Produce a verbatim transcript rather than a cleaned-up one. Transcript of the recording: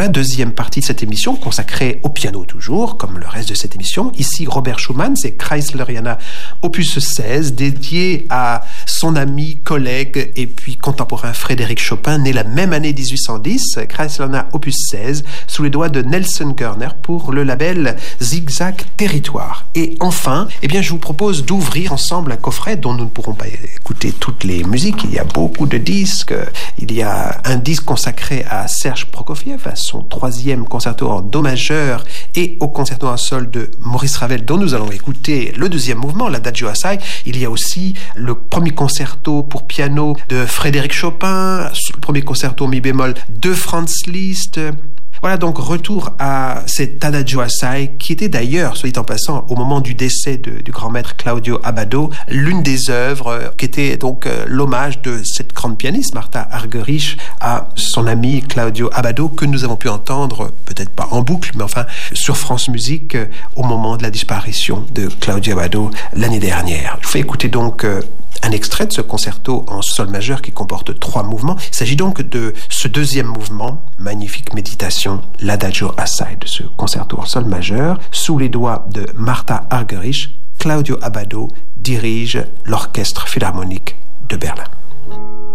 la deuxième partie de cette émission consacrée au piano toujours, comme le reste de cette émission. Ici, Robert Schumann, c'est Kreisleriana opus seize, dédié à son ami, collègue et puis contemporain Frédéric Chopin, né la même année dix-huit cent dix, Kreisleriana opus seize, sous les doigts de Nelson Görner pour le label Zigzag Territoire. Et enfin, eh bien, je vous propose d'ouvrir ensemble un coffret dont nous ne pourrons pas écouter toutes les musiques. Il y a beaucoup de disques. Il y a un disque consacré à Serge Prokofiev, à son troisième concerto en do majeur et au concerto en sol de Maurice Ravel, dont nous allons écouter le deuxième mouvement, l'Adagio assai. Il y a aussi le premier concerto pour piano de Frédéric Chopin, le premier concerto mi bémol de Franz Liszt. Voilà donc retour à cet Adagio assai qui était d'ailleurs, soit dit en passant, au moment du décès de, du grand maître Claudio Abbado, l'une des œuvres qui était donc euh, l'hommage de cette grande pianiste Martha Argerich à son ami Claudio Abbado, que nous avons pu entendre, peut-être pas en boucle, mais enfin sur France Musique euh, au moment de la disparition de Claudio Abbado l'année dernière. Je vous fais écouter donc euh, un extrait de ce concerto en sol majeur qui comporte trois mouvements. Il s'agit donc de ce deuxième mouvement, magnifique méditation, l'Adagio assai de ce concerto en sol majeur, sous les doigts de Martha Argerich. Claudio Abbado dirige l'Orchestre Philharmonique de Berlin.